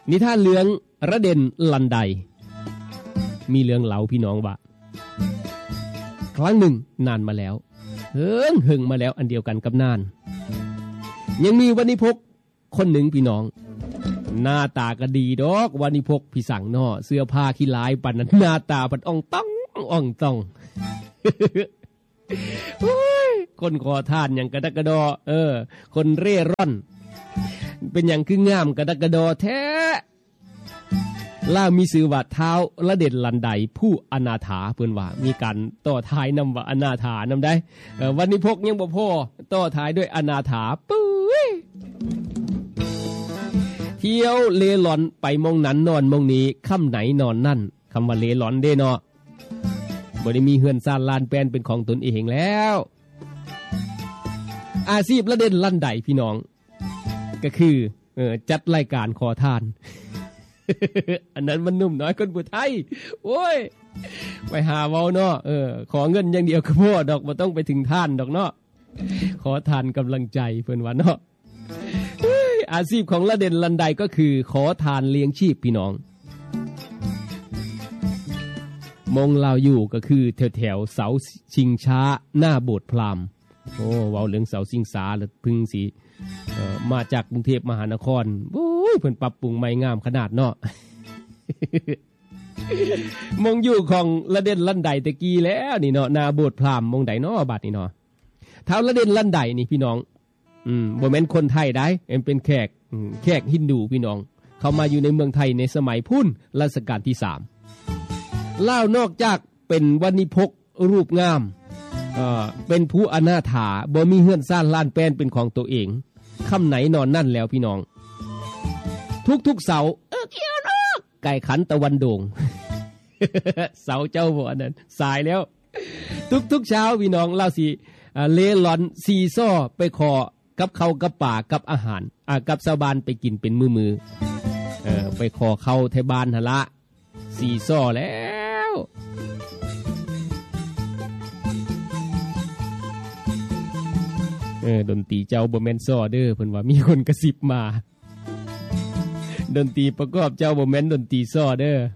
นิทานเรื่องระเด่นลันไดมีเรื่องเล่าพี่น้องว่าครั้งหนึ่งนานมาแล้วหึงมาแล้วอันเดียวกันกับนานยังมีวันิพกคนหนึ่งพี่น้องหน้าตาก็ดีดอกวันิพกพี่สั่งนอเสื้อผ้าขี้ลายปันนั้นหน้าตาปันอ่องต้อง คนขอทานอย่างกระดักกระดอคนเร่ร่อนเป็นอย่างคืองามกระดักกระดอแท้ล่ามีชื่อว่าเท้าระเด็ดลันไดผู้อนาถาเพิ่นว่ามีการต่อท้ายนำว่าอนาถานำได้วันนี้พกยังบ่พอต่อท้ายด้วยอนาถาปุ้ยเที่ยวเลหลอนไปมองนั้นนอนมองนี้ค่ำไหนนอนนั่นคำว่าเลหลอนเด้เนาะบ่ได้มีเฮือนซ่านลานแปลนเป็นของตนเองแล้วอาชีพระเด็ดลันไดพี่น้องก็คือจัดรายการขอทานอันนั้นมันนุ่มน้อยคนผู้ไทยโอ้ยไปหาเว้าเนาะขอเงินอย่างเดียวก็พอดอกบ่ต้องไปถึงท่านดอกเนาะขอทานกำลังใจเพิ่นว่าเนาะอาชีพของละเด่นลันไดก็คือขอทานเลี้ยงชีพพี่น้องมองเราอยู่ก็คือแถวเสาชิงช้าหน้าโบสถ์พราหมณ์โอ้เว้าเรื่องเสาชิงช้าแล้วพึ่งสิมาจากกรุงเทพมหานครโอ้ยเพิ่นปรับปรุงใหม่งามขนาดเนาะ มองอยู่ของละเด่นลันไดตะกี้แล้วนี่เนาะนาโบสถ์พราหมณ์มองใดเนาะบัดนี้เนาะเท้าละเด่นลันไดนี่พี่น้องบ่แม่นคนไทยได้เป็นแขกฮินดูพี่น้องเข้ามาอยู่ในเมืองไทยในสมัยพุทธรัชกาลที่3ล่าวนอกจากเป็นวันิพกรูปงามเป็นผู้อนาถาบ่มีเฮือนซ่านล้านแป้นเป็นของตัวเองค่ำไหนนอนนั่นแล้วพี่น้องทุกเสาเกี่ยวนกไก่ขันตะวันโด่ง เสาเจ้าบ่นั้นสายแล้วทุกเช้าพี่น้องเล่าสิเลหลอนซีซ้อไปขอกับเขากับป่ากับอาหารกับชาวบ้านไปกินเป็นมือไปขอเข้าไทบ้านหั่นละซีซ้อแล้วดนตรีเจ้าบ่แม่นซ้อเด้อเพิ่นว่ามีคนกระซิบมาดนตรีประกอบเจ้าบ่แม่นดนตรีซ้อเด้อ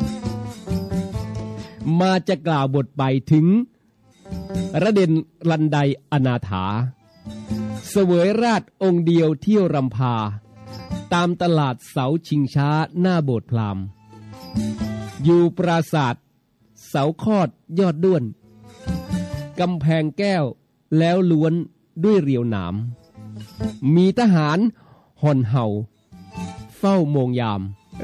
มาจะกล่าวบทไปถึงระเด่นลันไดอนาถาเสวยราชองค์เดียวเที่ยวรำพาตามตลาดเสาชิงช้าหน้าโบสถ์พราหมณ์อยู่ปราสาทเสาคอดยอดด้วนกำแพงแก้วแล้วล้วนด้วยเรียวหนามมีทหารห่อนเห่าเฝ้าโมงยาม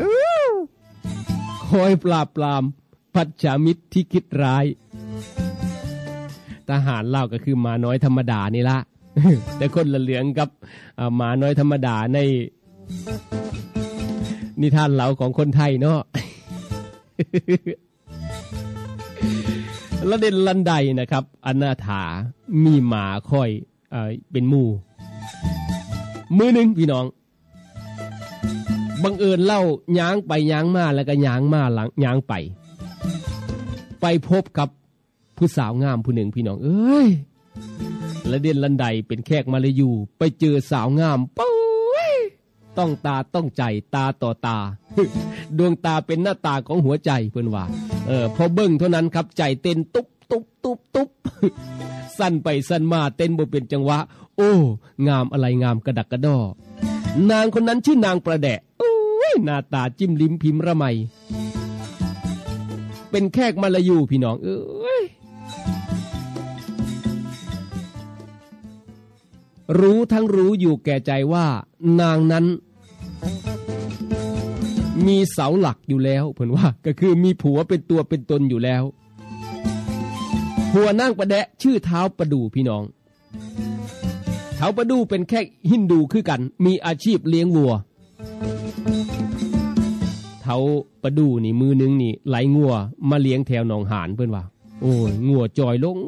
คอยปราบปรามพัชชามิตรที่คิดร้ายทหารเล่าก็คือหมาน้อยธรรมดานี่ละ แต่คนละเหลืองกับหมาน้อยธรรมดาในนิทานเล่าของคนไทยเนาะ ละเด่นลันไดนะครับอนาถามีหมาคอยเป็นหมู่มือหนึ่งพี่น้องบังเอิญเล่าย้างไปย้างมาแล้วก็ย้างมาหลังย้างไปพบกับผู้สาวงามผู้หนึ่งพี่น้องเอ้ยละเด่นลันไดเป็นแขกมาลายูไปเจอสาวงามปุ้ยต้องตาต้องใจตาต่อตา ดวงตาเป็นหน้าตาของหัวใจเพิ่นว่าพอเบิ่งเท่านั้นครับใจเต้นตุ๊บตุ๊บตุ๊บตุ๊บ สั่นไปสั่นมาเต้นบ่เป็นจังหวะโอ้งามอะไรงามกระดักกระดอนางคนนั้นชื่อนางประแดะโอ้ยหน้าตาจิ้มลิ้มพิมพ์ระไมเป็นแขกมาลายูพี่น้องเอ้ยรู้ทั้งรู้อยู่แก่ใจว่านางนั้นมีเสาหลักอยู่แล้วเพิ่นว่าก็คือมีผัวเป็นตัวเป็นตนอยู่แล้วผัวนางประแดะชื่อเท้าประดูพี่น้องเท้าประดูเป็นแค่ฮินดูคือกันมีอาชีพเลี้ยงวัวเท้าประดูนี่มือนึงนี่ไหลงัวมาเลี้ยงแถวหนองหานเพิ่นว่าโอ้ยงัวจอยลง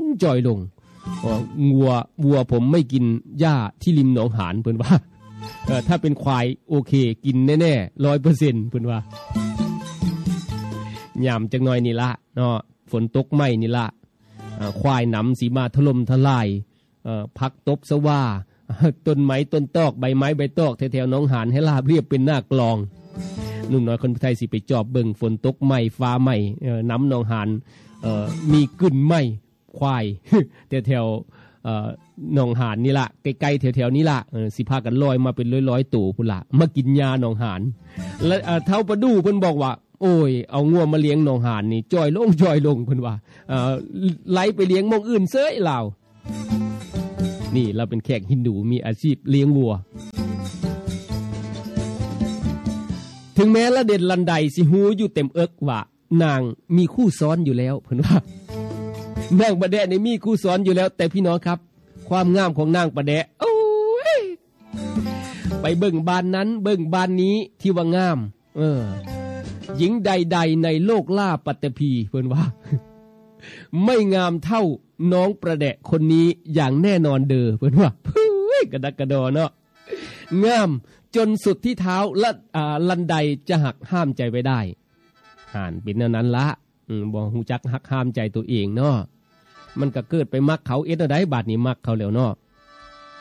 วัวผมไม่กินหญ้าที่ริมหนองหานเพิ่นว่าถ้าเป็นควายโอเคกินแน่ๆ 100% เพิ่นว่ายามจักหน่อยนี่ละเนาะฝนตกไหม้นี่ละควายหนำสีมาถล่มทลายพักตบสว่าต้นไม้ต้นตอกใบไม้ใบตอกแถวๆหนองหานให้ราบเรียบเป็นหน้ากลองนุ่มน้อยคนไทยสิไปจอบเบิ่งฝนตกใหม่ฟ้าใหม่น้ำหนองหานมีกลิ่นไหม้ควาย แถวหนองหานนี่ล่ะใกล้ๆแถวๆนี้ล่ะสิพากันลอยมาเป็นร้อยๆตู่พุ่นล่ะมากินยาหนองหานแล้วเฒ่าประดูเพิ่นบอกว่าโอ้ยเอางัวมาเลี้ยงหนองหานนี่จอยลงเพิ่นว่าไล่ไปเลี้ยงหม้องอื่นเซ้ยลาวนี่เราเป็นแขกฮินดูมีอาชีพเลี้ยงวัวถึงแม้ละเด่นลันไดสิฮู้อยู่เต็มเอิกว่านางมีคู่ซ้อนอยู่แล้วเพิ่นว่านางปะแดะนี่มีคู่ซ้อนอยู่แล้วแต่พี่น้องครับความงามของนางปะแดะโอ้ยไปเบิ่งบ้านนั้นเบิ่งบ้านนี้ที่ว่างามหญิงใดๆในโลกล่าปัตตภีเพิ่นว่าไม่งามเท่าน้องประแดะคนนี้อย่างแน่นอนเด้อเพิ่นว่าเฮ้ยกระดักกระดอเนาะงามจนสุดที่เท้าและลันไดจะหักห้ามใจไว้ได้ห่านเป็นนั้นละบ่ฮู้จักหักห้ามใจตัวเองเนาะมันก็เกิดไปมักเขาเอ็ดได้บาดนี้มักเขาแล้วเนาะ